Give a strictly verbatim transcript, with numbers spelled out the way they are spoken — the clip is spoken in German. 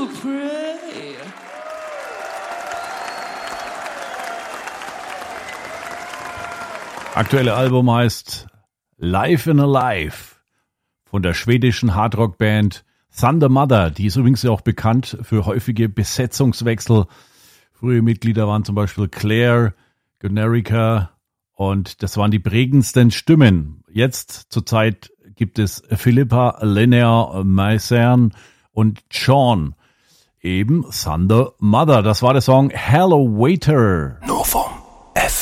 to pray. Aktuelle Album heißt Life in a Life von der schwedischen Hardrock-Band Thunder Mother. Die ist übrigens auch bekannt für häufige Besetzungswechsel. Frühe Mitglieder waren zum Beispiel Claire, Gunnerica und das waren die prägendsten Stimmen. Jetzt zurzeit gibt es Philippa, Linnea, Maisern und Sean. Eben Thunder Mother. Das war der Song Hello Waiter. Nur vom